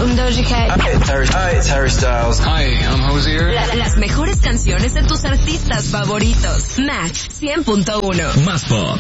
I'm Doja Cat. Hi, it's Harry Styles. Hi, I'm Hozier. Las mejores canciones de tus artistas favoritos. Match 100.1. Más pop.